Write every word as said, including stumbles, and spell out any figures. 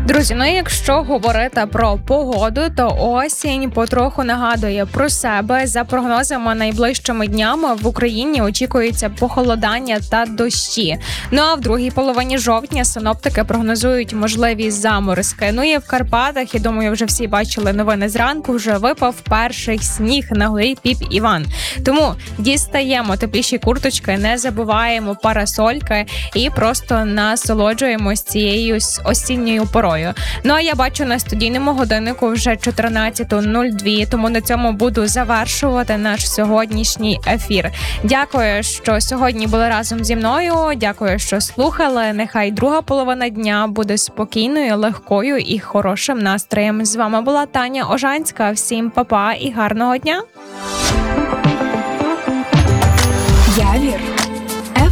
Друзі, ну і якщо говорити про погоду, то осінь потроху нагадує про себе. За прогнозами, найближчими днями в Україні очікується похолодання та дощі. Ну а в другій половині жовтня синоптики прогнозують можливі заморозки. Ну і в Карпатах, я думаю, вже всі бачили новини зранку, вже випав перший сніг на горі Піп-Іван. Тому дістаємо тепліші курточки, не забуваємо парасольки і просто насолоджуємось цією осінньою порою. Ну а я бачу на студійному годиннику вже чотирнадцята нуль два, тому на цьому буду завершувати наш сьогоднішній ефір. Дякую, що сьогодні були разом зі мною, дякую, що слухали. Нехай друга половина дня буде спокійною, легкою і хорошим настроєм. З вами була Таня Ожанська. Всім па-па і гарного дня! Явір.